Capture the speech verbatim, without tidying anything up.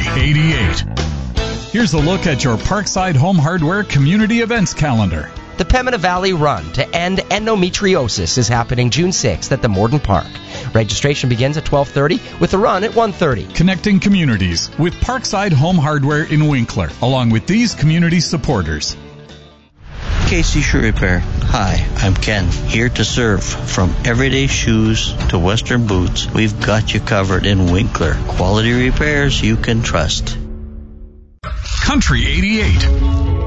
eighty-eight. Here's a look at your Parkside Home Hardware community events calendar. The Pembina Valley Run to End Endometriosis is happening June sixth at the Morden Park. Registration begins at twelve thirty with the run at one thirty. Connecting communities with Parkside Home Hardware in Winkler, along with these community supporters. K C Shoe Repair. Hi, I'm Ken, here to serve. From everyday shoes to Western boots, we've got you covered in Winkler. Quality repairs you can trust. Country eighty-eight.